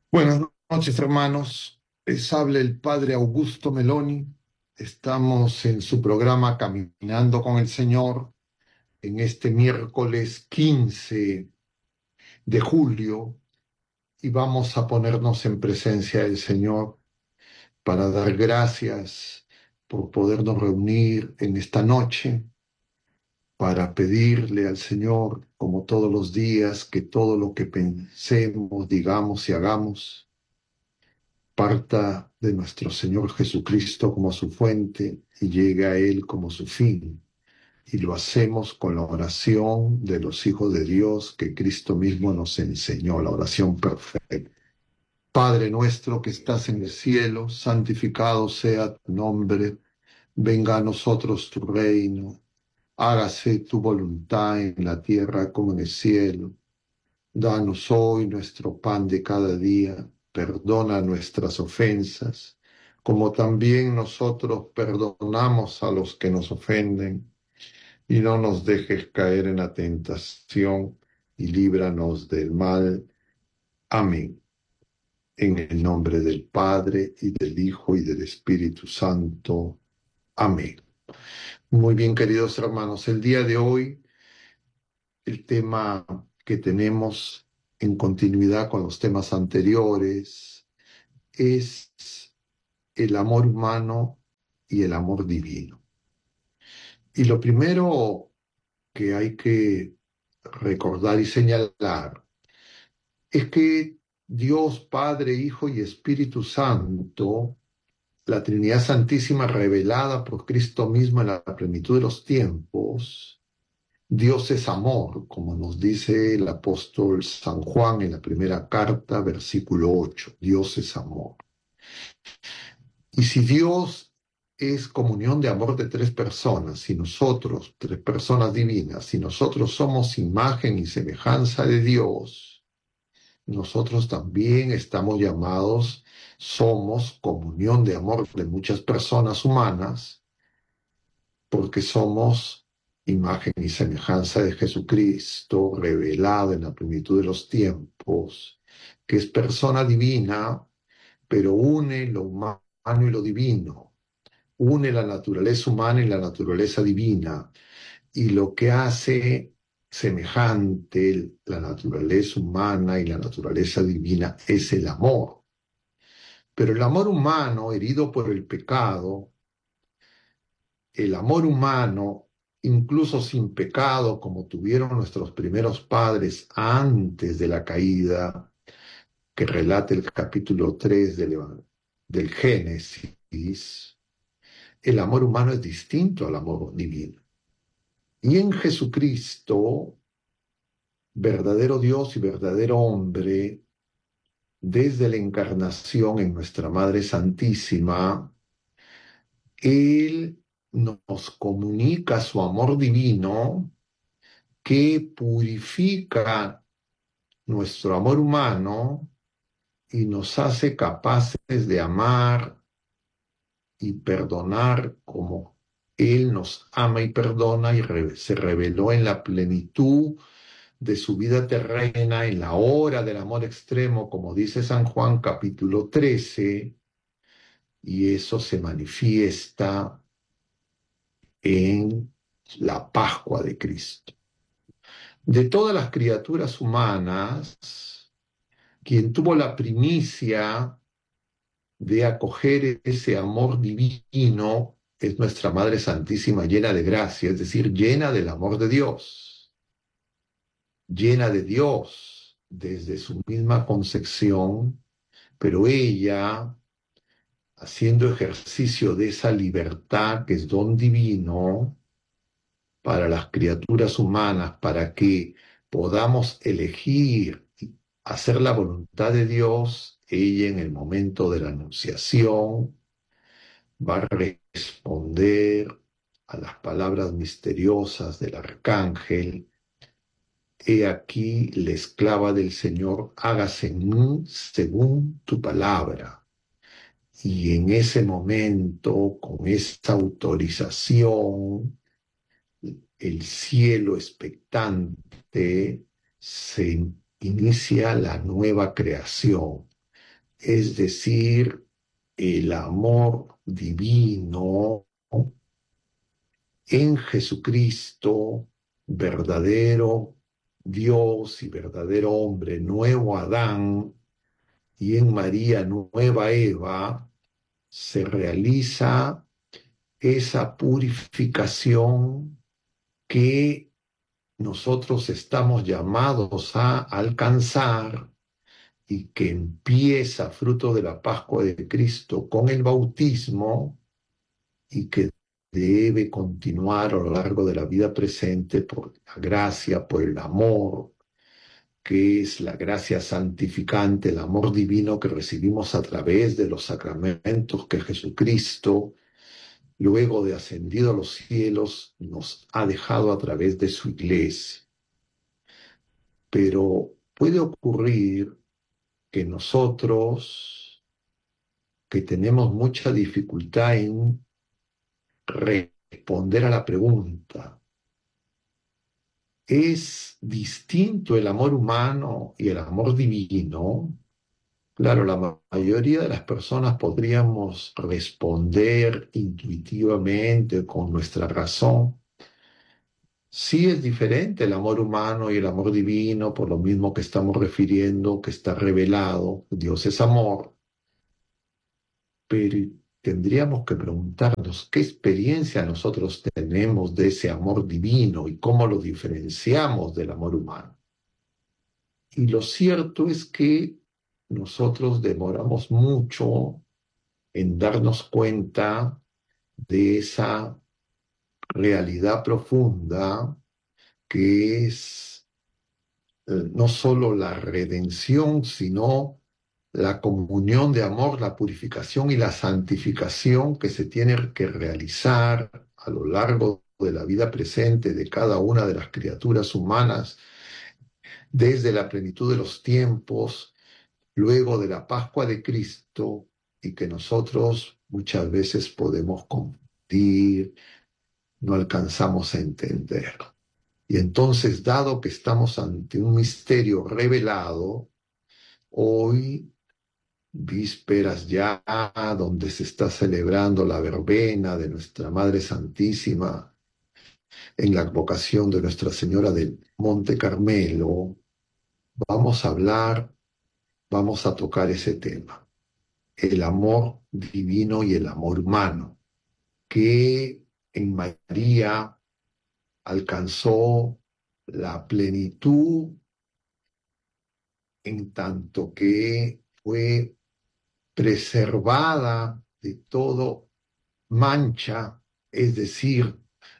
Buenas noches, hermanos. Les habla el padre Augusto Meloni. Estamos en su programa Caminando con el Señor en este miércoles 15 de julio y vamos a ponernos en presencia del Señor para dar gracias por podernos reunir en esta noche, para pedirle al Señor, como todos los días, que todo lo que pensemos, digamos y hagamos parta de nuestro Señor Jesucristo como su fuente y llegue a Él como su fin. Y lo hacemos con la oración de los hijos de Dios que Cristo mismo nos enseñó, la oración perfecta. Padre nuestro que estás en el cielo, santificado sea tu nombre, venga a nosotros tu reino, hágase tu voluntad en la tierra como en el cielo. Danos hoy nuestro pan de cada día, perdona nuestras ofensas, como también nosotros perdonamos a los que nos ofenden, y no nos dejes caer en la tentación, y líbranos del mal. Amén. En el nombre del Padre, y del Hijo, y del Espíritu Santo. Amén. Muy bien, queridos hermanos, el día de hoy el tema que tenemos en continuidad con los temas anteriores es el amor humano y el amor divino. Y lo primero que hay que recordar y señalar es que Dios Padre, Hijo y Espíritu Santo, la Trinidad Santísima revelada por Cristo mismo en la plenitud de los tiempos, Dios es amor, como nos dice el apóstol San Juan en la primera carta, versículo 8. Dios es amor. Y si Dios es comunión de amor de tres personas, y nosotros, tres personas divinas, si nosotros somos imagen y semejanza de Dios, nosotros también estamos llamados, somos comunión de amor de muchas personas humanas, porque somos imagen y semejanza de Jesucristo, revelado en la plenitud de los tiempos, que es persona divina, pero une lo humano y lo divino, une la naturaleza humana y la naturaleza divina, y lo que hace semejante la naturaleza humana y la naturaleza divina es el amor. Pero el amor humano, herido por el pecado, el amor humano, incluso sin pecado, como tuvieron nuestros primeros padres antes de la caída, que relata el capítulo 3 del Génesis, el amor humano es distinto al amor divino. Y en Jesucristo, verdadero Dios y verdadero hombre, desde la encarnación en nuestra Madre Santísima, Él nos comunica su amor divino que purifica nuestro amor humano y nos hace capaces de amar y perdonar como Él nos ama y perdona y se reveló en la plenitud de su vida terrena, en la hora del amor extremo, como dice San Juan capítulo 13, y eso se manifiesta en la Pascua de Cristo. De todas las criaturas humanas, quien tuvo la primicia de acoger ese amor divino es nuestra Madre Santísima llena de gracia, es decir, llena del amor de Dios, llena de Dios desde su misma concepción, pero ella, haciendo ejercicio de esa libertad que es don divino para las criaturas humanas, para que podamos elegir hacer la voluntad de Dios, ella en el momento de la anunciación va a responder a las palabras misteriosas del arcángel. He aquí la esclava del Señor, hágase en mí según tu palabra. Y en ese momento, con esa autorización, el cielo expectante, se inicia la nueva creación. es decir, el amor divino en Jesucristo, verdadero Dios y verdadero hombre, nuevo Adán, y en María, nueva Eva, se realiza esa purificación que nosotros estamos llamados a alcanzar y que empieza fruto de la Pascua de Cristo con el bautismo y que debe continuar a lo largo de la vida presente por la gracia, por el amor, que es la gracia santificante, el amor divino que recibimos a través de los sacramentos que Jesucristo, luego de ascendido a los cielos, nos ha dejado a través de su iglesia. Pero puede ocurrir que nosotros, que tenemos mucha dificultad en responder a la pregunta, ¿es distinto el amor humano y el amor divino? Claro, la mayoría de las personas podríamos responder intuitivamente con nuestra razón. Sí es diferente el amor humano y el amor divino, por lo mismo que estamos refiriendo, que está revelado, Dios es amor, pero tendríamos que preguntarnos qué experiencia nosotros tenemos de ese amor divino y cómo lo diferenciamos del amor humano. Y lo cierto es que nosotros demoramos mucho en darnos cuenta de esa realidad profunda que es no solo la redención, sino la comunión de amor, la purificación y la santificación que se tiene que realizar a lo largo de la vida presente de cada una de las criaturas humanas, desde la plenitud de los tiempos, luego de la Pascua de Cristo, y que nosotros muchas veces podemos confundir, no alcanzamos a entender. Y entonces, dado que estamos ante un misterio revelado, hoy, vísperas ya, donde se está celebrando la verbena de nuestra Madre Santísima en la advocación de Nuestra Señora del Monte Carmelo, vamos a hablar, vamos a tocar ese tema, el amor divino y el amor humano, que en María alcanzó la plenitud en tanto que fue preservada de todo mancha, es decir,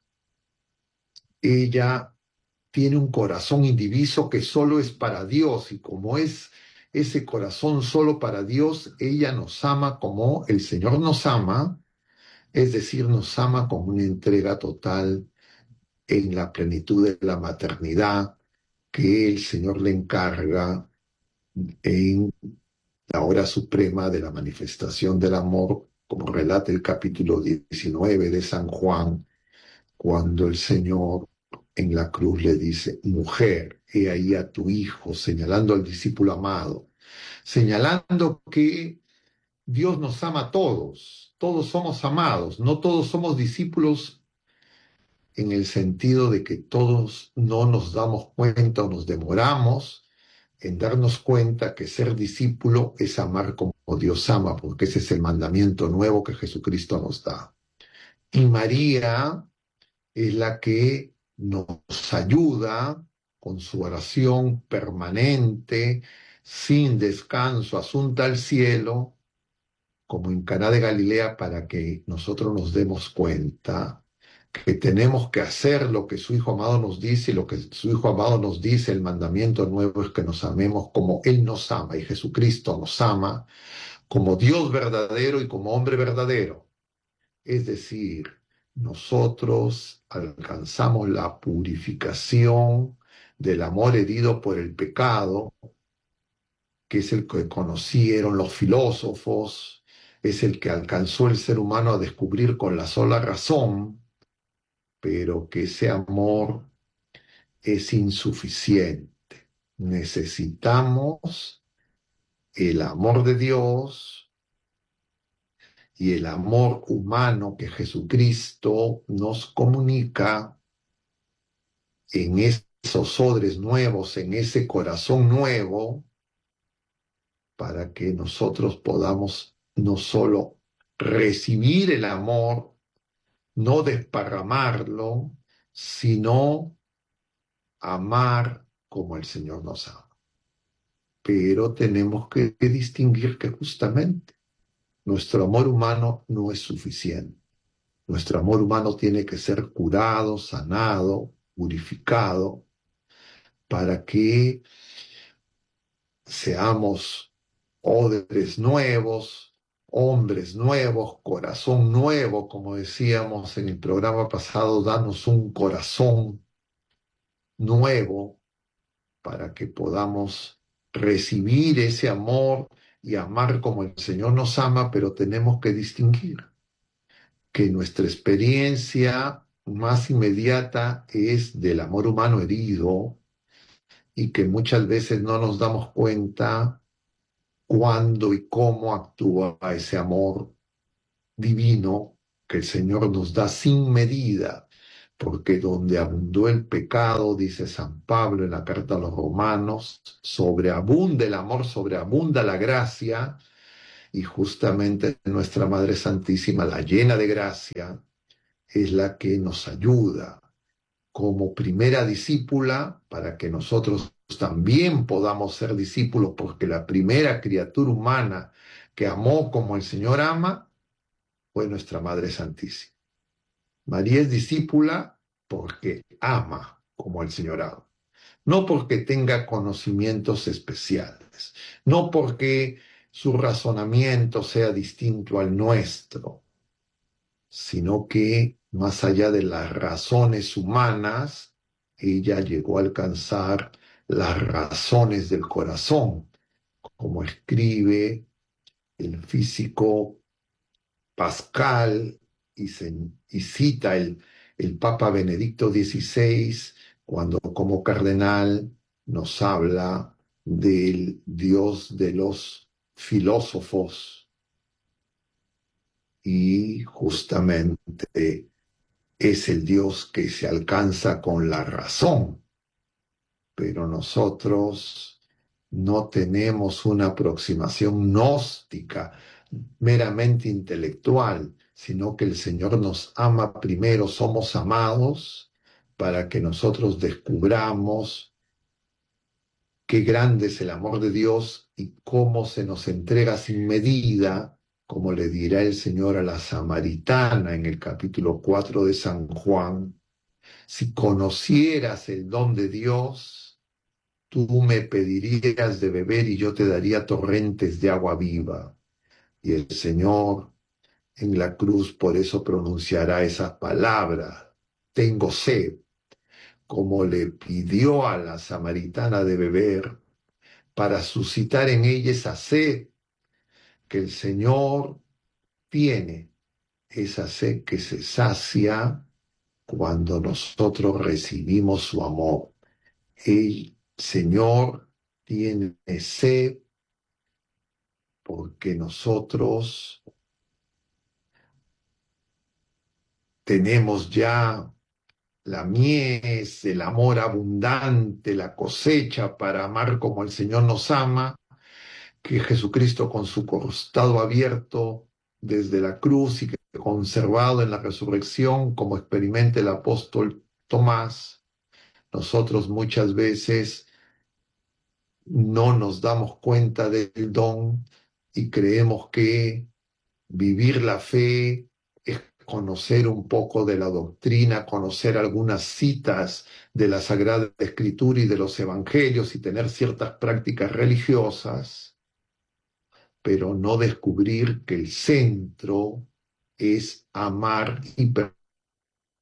ella tiene un corazón indiviso que solo es para Dios y como es ese corazón solo para Dios, ella nos ama como el Señor nos ama, es decir, nos ama con una entrega total en la plenitud de la maternidad que el Señor le encarga en la hora suprema de la manifestación del amor, como relata el capítulo 19 de San Juan, cuando el Señor en la cruz le dice, mujer, he ahí a tu hijo, señalando al discípulo amado, señalando que Dios nos ama a todos, todos somos amados, no todos somos discípulos en el sentido de que todos no nos damos cuenta o nos demoramos en darnos cuenta que ser discípulo es amar como Dios ama, porque ese es el mandamiento nuevo que Jesucristo nos da. Y María es la que nos ayuda con su oración permanente, sin descanso, asunta al cielo, como en Caná de Galilea, para que nosotros nos demos cuenta que tenemos que hacer lo que su Hijo amado nos dice, y lo que su Hijo amado nos dice, el mandamiento nuevo es que nos amemos como Él nos ama, y Jesucristo nos ama como Dios verdadero y como hombre verdadero. Es decir, nosotros alcanzamos la purificación del amor herido por el pecado, que es el que conocieron los filósofos, es el que alcanzó el ser humano a descubrir con la sola razón, pero que ese amor es insuficiente. Necesitamos el amor de Dios y el amor humano que Jesucristo nos comunica en esos odres nuevos, en ese corazón nuevo, para que nosotros podamos no solo recibir el amor, no desparramarlo, sino amar como el Señor nos ama. Pero tenemos que distinguir que justamente nuestro amor humano no es suficiente. Nuestro amor humano tiene que ser curado, sanado, purificado, para que seamos odres nuevos, hombres nuevos, corazón nuevo, como decíamos en el programa pasado, danos un corazón nuevo para que podamos recibir ese amor y amar como el Señor nos ama, pero tenemos que distinguir que nuestra experiencia más inmediata es del amor humano herido y que muchas veces no nos damos cuenta cuándo y cómo actúa ese amor divino que el Señor nos da sin medida, porque donde abundó el pecado, dice San Pablo en la carta a los Romanos, sobreabunda el amor, sobreabunda la gracia, y justamente nuestra Madre Santísima, la llena de gracia, es la que nos ayuda como primera discípula para que nosotros también podamos ser discípulos, porque la primera criatura humana que amó como el Señor ama fue nuestra Madre Santísima. María es discípula porque ama como el Señor ama, no porque tenga conocimientos especiales, no porque su razonamiento sea distinto al nuestro, sino que más allá de las razones humanas, ella llegó a alcanzar las razones del corazón, como escribe el físico Pascal y cita el Papa Benedicto XVI cuando como cardenal nos habla del Dios de los filósofos y justamente es el Dios que se alcanza con la razón, pero nosotros no tenemos una aproximación gnóstica, meramente intelectual, sino que el Señor nos ama primero, somos amados para que nosotros descubramos qué grande es el amor de Dios y cómo se nos entrega sin medida, como le dirá el Señor a la samaritana en el capítulo 4 de San Juan: si conocieras el don de Dios, tú me pedirías de beber y yo te daría torrentes de agua viva. Y el Señor en la cruz por eso pronunciará esas palabras: tengo sed, como le pidió a la samaritana de beber, para suscitar en ella esa sed que el Señor tiene, esa sed que se sacia cuando nosotros recibimos su amor. El Señor tiene sed porque nosotros tenemos ya la mies, el amor abundante, la cosecha para amar como el Señor nos ama, que Jesucristo con su costado abierto desde la cruz y que conservado en la resurrección, como experimenta el apóstol Tomás, nosotros muchas veces no nos damos cuenta del don y creemos que vivir la fe es conocer un poco de la doctrina, conocer algunas citas de la Sagrada Escritura y de los Evangelios y tener ciertas prácticas religiosas, pero no descubrir que el centro es amar y